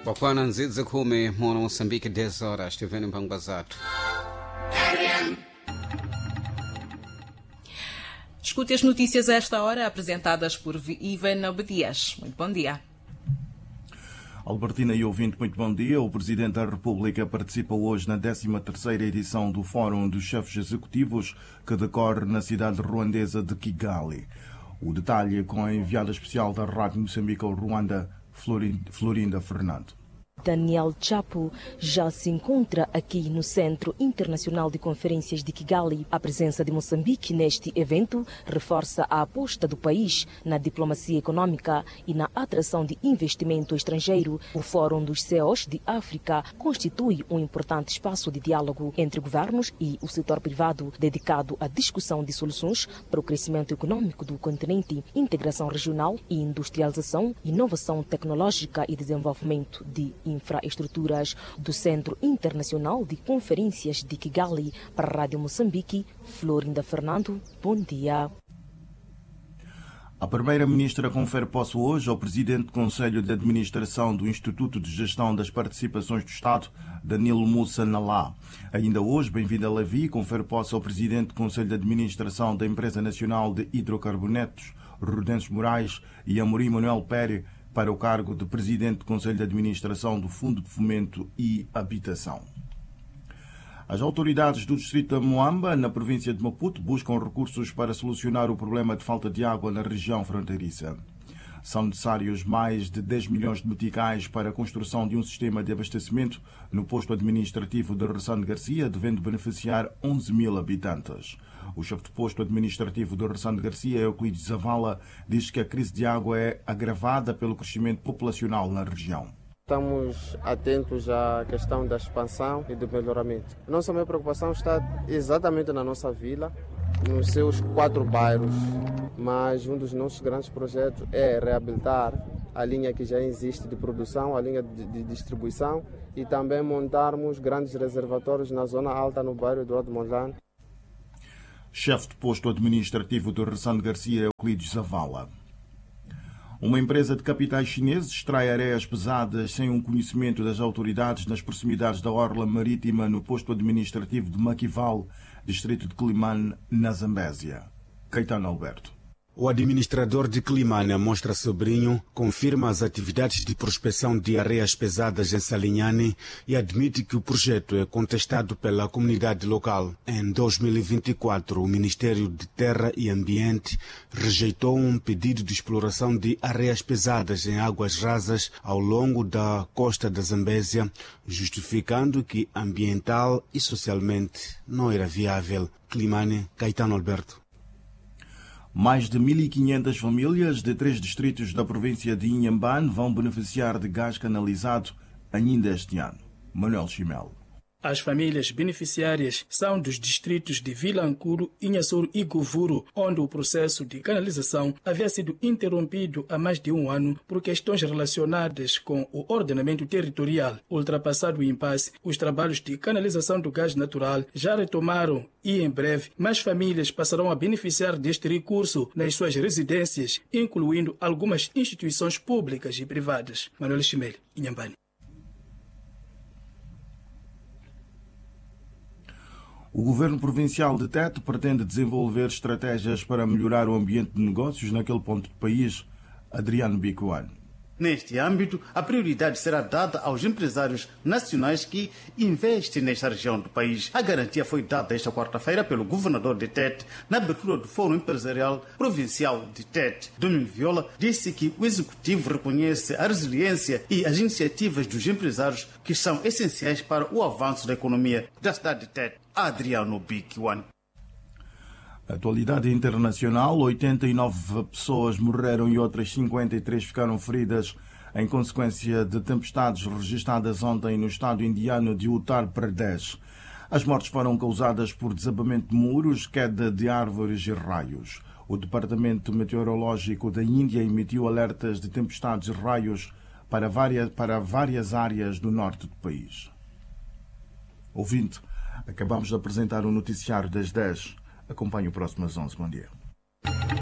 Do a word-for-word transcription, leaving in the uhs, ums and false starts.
Wakwana nzidzi kumi mwana Moçambique dez horas estivendo mpangwa zatu. Escute as notícias a esta hora, apresentadas por Ivan Obedias. Muito bom dia. Albertina e ouvinte, muito bom dia. O Presidente da República participa hoje na décima terceira edição do Fórum dos Chefes Executivos, que decorre na cidade ruandesa de Kigali. O detalhe com a enviada especial da Rádio Moçambique ao Ruanda, Florinda Fernando. Daniel Chapo já se encontra aqui no Centro Internacional de Conferências de Kigali. A presença de Moçambique neste evento reforça a aposta do país na diplomacia econômica e na atração de investimento estrangeiro. O Fórum dos C E Os de África constitui um importante espaço de diálogo entre governos e o setor privado, dedicado à discussão de soluções para o crescimento econômico do continente, integração regional e industrialização, inovação tecnológica e desenvolvimento de infraestruturas. Do Centro Internacional de Conferências de Kigali para a Rádio Moçambique, Florinda Fernando, bom dia. A Primeira-Ministra confere posse hoje ao Presidente do Conselho de Administração do Instituto de Gestão das Participações do Estado, Danilo Mussa Nalá. Ainda hoje, Bem-vinda Levi confere posse ao Presidente do Conselho de Administração da Empresa Nacional de Hidrocarbonetos, Rudenses Moraes, e Amorim Manuel Pérez, para o cargo de Presidente do Conselho de Administração do Fundo de Fomento e Habitação. As autoridades do distrito de Moamba, na província de Maputo, buscam recursos para solucionar o problema de falta de água na região fronteiriça. São necessários mais de dez milhões de meticais para a construção de um sistema de abastecimento no posto administrativo de Ressane Garcia, devendo beneficiar onze mil habitantes. O chefe de posto administrativo de Ressane Garcia, Euclides Zavala, diz que a crise de água é agravada pelo crescimento populacional na região. Estamos atentos à questão da expansão e do melhoramento. Nossa maior preocupação está exatamente na nossa vila, nos seus quatro bairros, mas um dos nossos grandes projetos é reabilitar a linha que já existe de produção, a linha de, de distribuição, e também montarmos grandes reservatórios na zona alta, no bairro Eduardo Mondlane. Chefe de posto administrativo de Ressane Garcia, Euclides Zavala. Uma empresa de capitais chineses extrai areias pesadas sem um conhecimento das autoridades nas proximidades da orla marítima no posto administrativo de Maquival, distrito de Climane, na Zambésia. Caetano Alberto. O administrador de Climane, Mostra Sobrinho, confirma as atividades de prospecção de areias pesadas em Salinhane e admite que o projeto é contestado pela comunidade local. Em dois mil e vinte e quatro, o Ministério de Terra e Ambiente rejeitou um pedido de exploração de areias pesadas em águas rasas ao longo da costa da Zambésia, justificando que ambiental e socialmente não era viável. Climane, Caetano Alberto. Mais de mil e quinhentas famílias de três distritos da província de Inhambane vão beneficiar de gás canalizado ainda este ano. Manuel Chimel. As famílias beneficiárias são dos distritos de Vilancuru, Inhassoro e Govuro, onde o processo de canalização havia sido interrompido há mais de um ano por questões relacionadas com o ordenamento territorial. Ultrapassado o impasse, os trabalhos de canalização do gás natural já retomaram e, em breve, mais famílias passarão a beneficiar deste recurso nas suas residências, incluindo algumas instituições públicas e privadas. Manuel Chimel, Inhambane. O governo provincial de Tete pretende desenvolver estratégias para melhorar o ambiente de negócios naquele ponto do país. Adriano Bicoan. Neste âmbito, a prioridade será dada aos empresários nacionais que investem nesta região do país. A garantia foi dada esta quarta-feira pelo governador de Tete na abertura do Fórum Empresarial Provincial de Tete. Domingos Viola disse que o executivo reconhece a resiliência e as iniciativas dos empresários que são essenciais para o avanço da economia da cidade de Tete. Adriano Bicoan. Atualidade internacional, oitenta e nove pessoas morreram e outras cinquenta e três ficaram feridas em consequência de tempestades registradas ontem no estado indiano de Uttar Pradesh. As mortes foram causadas por desabamento de muros, queda de árvores e raios. O Departamento Meteorológico da Índia emitiu alertas de tempestades e raios para várias, para várias áreas do norte do país. Ouvinte, acabamos de apresentar o noticiário das dez. Acompanhe o próximo às onze. Bom dia.